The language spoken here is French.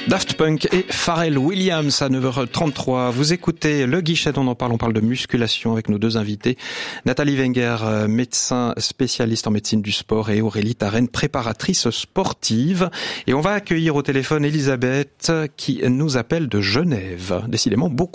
Daft Punk et Pharrell Williams à 9h33. Vous écoutez Le Guichet, on parle de musculation avec nos deux invités. Nathalie Wenger, médecin spécialiste en médecine du sport, et Aurélie Tarenne, préparatrice sportive. Et on va accueillir au téléphone Elisabeth qui nous appelle de Genève. Décidément beaucoup